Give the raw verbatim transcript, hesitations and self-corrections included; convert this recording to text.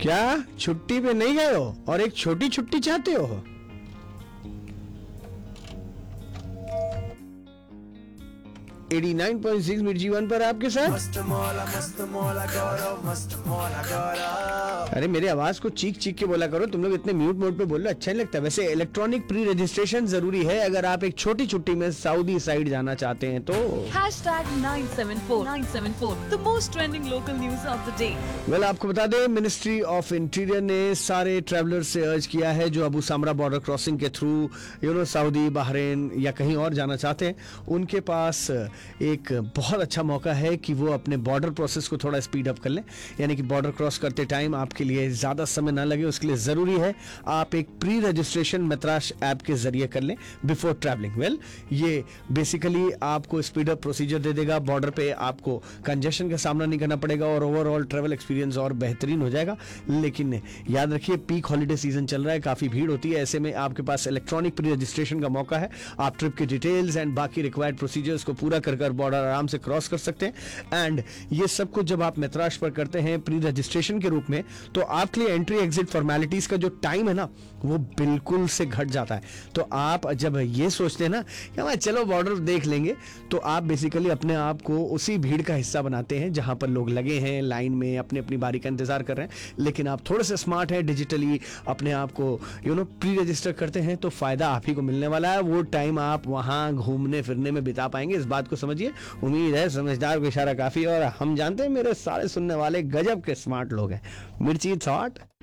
क्या छुट्टी पे नहीं गए हो और एक छोटी छुट्टी चाहते हो? नवासी पॉइंट सिक्स मिर्ची वन पर आपके साथ मस्त मौला मस्त मौला गौरव मस्त मौला गौरव। अरे मेरी आवाज को चीख चीख के बोला करो, तुम लोग इतने म्यूट मोड पे बोल रहे हो, अच्छा नहीं लगता। वैसे इलेक्ट्रॉनिक प्री रजिस्ट्रेशन जरूरी है अगर आप एक छोटी छुट्टी में सऊदी साइड जाना चाहते हैं तो। Hashtag nine seven four nine seven four, the most trending local news of the day. Well well, आपको बता दें मिनिस्ट्री ऑफ इंटीरियर ने सारे ट्रैवलर से अर्ज किया है जो अबू सामरा बॉर्डर क्रॉसिंग के through you know Saudi, Bahrain या कहीं और जाना चाहते हैं, उनके पास एक बहुत अच्छा मौका है कि वो अपने बॉर्डर प्रोसेस को थोड़ा स्पीड अप कर लें, यानी कि बॉर्डर क्रॉस करते टाइम आपके लिए ज़्यादा समय ना लगे। उसके लिए ज़रूरी है आप एक प्री रजिस्ट्रेशन मेत्राश ऐप के जरिए कर लें बिफोर ट्रैवलिंग। वेल ये बेसिकली आपको स्पीड अप प्रोसीजर दे देगा, बॉर्डर पे आपको कंजेशन का सामना नहीं करना पड़ेगा और ओवरऑल ट्रैवल एक्सपीरियंस और बेहतरीन हो जाएगा। लेकिन याद रखिए पीक हॉलीडे सीजन चल रहा है, काफ़ी भीड़ होती है, ऐसे में आपके पास इलेक्ट्रॉनिक प्री रजिस्ट्रेशन का मौका है। आप ट्रिप की डिटेल्स एंड बाकी रिक्वायर्ड प्रोसीजर्स को पूरा कर कर बॉर्डर आराम से क्रॉस कर सकते हैं। एंड ये सब कुछ जब आप मेत्राश पर करते हैं प्री रजिस्ट्रेशन के रूप में, तो आपके लिए एंट्री एग्जिट फॉर्मेलिटीज का जो टाइम है ना वो बिल्कुल से घट जाता है। तो आप जब ये सोचते हैं ना कि मैं चलो बॉर्डर देख लेंगे, तो आप बेसिकली अपने आप को उसी भीड़ का हिस्सा बनाते हैं जहां पर लोग लगे हैं लाइन में, अपनी अपनी बारी का इंतजार कर रहे हैं। लेकिन आप थोड़े से स्मार्ट हैं, डिजिटली अपने आप को यू नो प्री रजिस्टर करते हैं, तो फायदा आप ही को मिलने वाला है। वो टाइम आप वहां घूमने फिरने में बिता पाएंगे, इस बात को समझिए। उम्मीद है समझदार को इशारा काफी, और हम जानते हैं मेरे सारे सुनने वाले गजब के स्मार्ट लोग हैं। मिर्ची थॉट।